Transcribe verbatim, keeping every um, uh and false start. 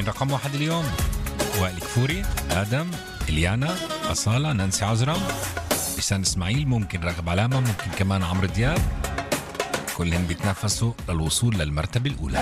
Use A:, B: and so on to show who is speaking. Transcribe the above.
A: المغنيين رقم واحد اليوم: وائل كفوري، آدم، إليانا، أصالة، نانسي عزرم، لسان إسماعيل، ممكن راغب علامة، ممكن كمان عمرو دياب. كلهم بيتنافسوا للوصول للمرتبة الأولى.